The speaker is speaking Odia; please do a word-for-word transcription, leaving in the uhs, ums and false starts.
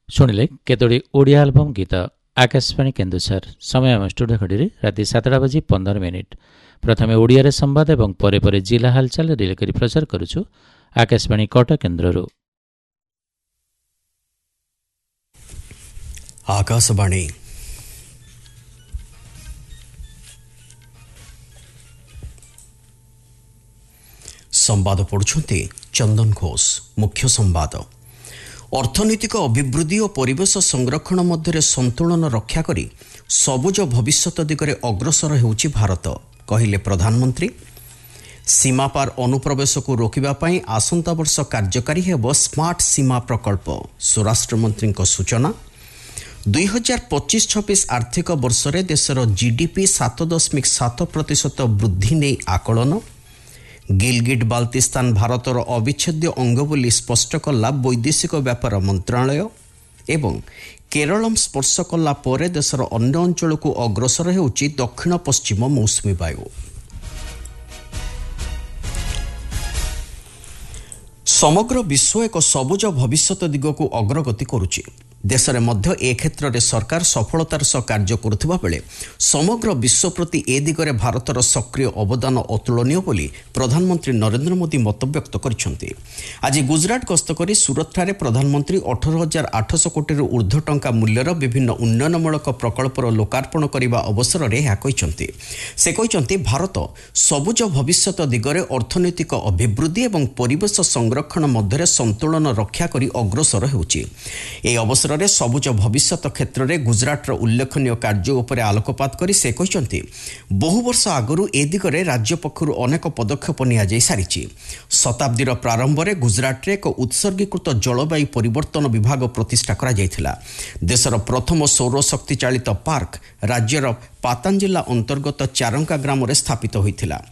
ଶୁଣିଲେ କେତୋଟି ଓଡ଼ିଆ ଆଲବମ୍ ଗୀତ ଆକାଶବାଣୀ କେନ୍ଦୁଝର। ସମୟ ଆମ ଷ୍ଟୁଡ଼ିଓ ଘଡ଼ିରେ ରାତି ସାତଟା ବାଜି ପନ୍ଦର ମିନିଟ୍। ପ୍ରଥମେ ଓଡ଼ିଆରେ ସମ୍ବାଦ ଏବଂ ପରେ ପରେ ଜିଲ୍ଲା ହାଲଚାଲ ରିଲେ କରି ପ୍ରଚାର କରୁଛୁ ଆକାଶବାଣୀ କଟକ କେନ୍ଦ୍ରରୁ। ଆକାଶବାଣୀ ସମ୍ବାଦ ପଢ଼ୁଛନ୍ତି ଚନ୍ଦନ ଘୋଷ। ମୁଖ୍ୟ ସମ୍ବାଦ। ଅର୍ଥନୈତିକ ଅଭିବୃଦ୍ଧି ଓ ପରିବେଶ ସଂରକ୍ଷଣ ମଧ୍ୟରେ ସନ୍ତୁଳନ ରକ୍ଷା କରି ସବୁଜ ଭବିଷ୍ୟତ ଦିଗରେ ଅଗ୍ରସର ହେଉଛି ଭାରତ, କହିଲେ ପ୍ରଧାନମନ୍ତ୍ରୀ। ସୀମାପାର ଅନୁପ୍ରବେଶକୁ ରୋକିବା ପାଇଁ ଆସନ୍ତା ବର୍ଷ କାର୍ଯ୍ୟକାରୀ ହେବ ସ୍ମାର୍ଟ ସୀମା ପ୍ରକଳ୍ପ, ସ୍ୱରାଷ୍ଟ୍ରମନ୍ତ୍ରୀଙ୍କ ସୂଚନା। ଦୁଇ ହଜାର ପଚିଶ ଛବିଶ ଆର୍ଥିକ ବର୍ଷରେ ଦେଶର ଜିଡିପି ସାତ ଦଶମିକ ସାତ ପ୍ରତିଶତ ବୃଦ୍ଧି ନେଇ ଆକଳନ। ଗିଲଗିଟ୍ ବାଲ୍ତିସ୍ତାନ ଭାରତର ଅବିଚ୍ଛେଦ୍ୟ ଅଙ୍ଗ ବୋଲି ସ୍ପଷ୍ଟ କଲା ବୈଦେଶିକ ବ୍ୟାପାର ମନ୍ତ୍ରଣାଳୟ। ଏବଂ କେରଳମ୍ ସ୍ପର୍ଶ କଲା ପରେ ଦେଶର ଅନ୍ୟ ଅଞ୍ଚଳକୁ ଅଗ୍ରସର ହେଉଛି ଦକ୍ଷିଣ ପଶ୍ଚିମ ମୌସୁମୀ ବାୟୁ। ସମଗ୍ର ବିଶ୍ୱ ଏକ ସବୁଜ ଭବିଷ୍ୟତ ଦିଗକୁ ଅଗ୍ରଗତି କରୁଛି। ଦେଶରେ ମଧ୍ୟ ଏ କ୍ଷେତ୍ରରେ ସରକାର ସଫଳତାର ସହ କାର୍ଯ୍ୟ କରୁଥିବା ବେଳେ ସମଗ୍ର ବିଶ୍ୱ ପ୍ରତି ଏ ଦିଗରେ ଭାରତର ସକ୍ରିୟ ଅବଦାନ ଅତୁଳନୀୟ ବୋଲି ପ୍ରଧାନମନ୍ତ୍ରୀ ନରେନ୍ଦ୍ର ମୋଦି ମତବ୍ୟକ୍ତ କରିଛନ୍ତି। ଆଜି ଗୁଜରାଟ ଗସ୍ତ କରି ସୁରତଠାରେ ପ୍ରଧାନମନ୍ତ୍ରୀ ଅଠର ହଜାର ଆଠଶହ କୋଟିରୁ ଉର୍ଦ୍ଧ୍ୱ ଟଙ୍କା ମୂଲ୍ୟର ବିଭିନ୍ନ ଉନ୍ନୟନମୂଳକ ପ୍ରକଳ୍ପର ଲୋକାର୍ପଣ କରିବା ଅବସରରେ ଏହା କହିଛନ୍ତି। ସେ କହିଛନ୍ତି ଭାରତ ସବୁଜ ଭବିଷ୍ୟତ ଦିଗରେ ଅର୍ଥନୈତିକ ଅଭିବୃଦ୍ଧି ଏବଂ ପରିବେଶ ସଂରକ୍ଷଣ ମଧ୍ୟରେ ସନ୍ତୁଳନ ରକ୍ଷା କରି ଅଗ୍ରସର ହେଉଛି। ଏହି ଅବସର ସବୁଜ ଭବିଷ୍ୟତ କ୍ଷେତ୍ରରେ ଗୁଜରାଟର ଉଲ୍ଲେଖନୀୟ କାର୍ଯ୍ୟ ଉପରେ ଆଲୋକପାତ କରି ସେ କହିଛନ୍ତି, ବହୁ ବର୍ଷ ଆଗରୁ ଏ ଦିଗରେ ରାଜ୍ୟ ପକ୍ଷରୁ ଅନେକ ପଦକ୍ଷେପ ନିଆଯାଇ ସାରିଛି। ଶତାବ୍ଦୀର ପ୍ରାରମ୍ଭରେ ଗୁଜରାଟରେ ଏକ ଉତ୍ସର୍ଗୀକୃତ ଜଳବାୟୁ ପରିବର୍ତ୍ତନ ବିଭାଗ ପ୍ରତିଷ୍ଠା କରାଯାଇଥିଲା। ଦେଶର ପ୍ରଥମ ସୌରଶକ୍ତି ଚାଳିତ ପାର୍କ ରାଜ୍ୟର ପାତାନ ଜିଲ୍ଲା ଅନ୍ତର୍ଗତ ଚାରଙ୍କା ଗ୍ରାମରେ ସ୍ଥାପିତ ହୋଇଥିଲା।